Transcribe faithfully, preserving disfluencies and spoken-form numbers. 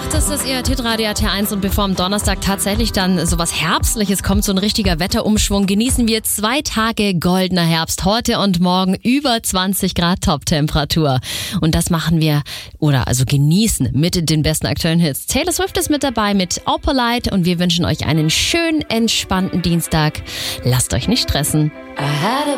Nacht ist es eher Hitradio T eins und bevor am Donnerstag tatsächlich dann sowas Herbstliches kommt, so ein richtiger Wetterumschwung, genießen wir zwei Tage goldener Herbst. Heute und morgen über zwanzig Grad Top-Temperatur. Und das machen wir, oder also genießen mit den besten aktuellen Hits. Taylor Swift ist mit dabei mit Opalite und wir wünschen euch einen schönen, entspannten Dienstag. Lasst euch nicht stressen.